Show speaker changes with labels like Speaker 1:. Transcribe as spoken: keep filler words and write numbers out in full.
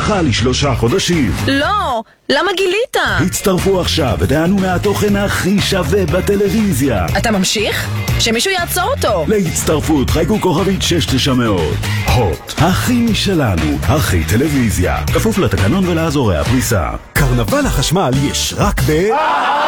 Speaker 1: הנחה לשלושה חודשים.
Speaker 2: לא! למה גילית?
Speaker 1: הצטרפו עכשיו ותענו מהתוכן הכי שווה בטלוויזיה.
Speaker 2: אתה ממשיך? שמישהו יעצור אותו.
Speaker 1: להצטרפות חייגו כוכבית שש תשע מאות. הוט, הכי משלנו, הכי טלוויזיה. כפוף לתקנון ולאזורי הפריסה.
Speaker 3: קרנבל החשמל יש רק ב...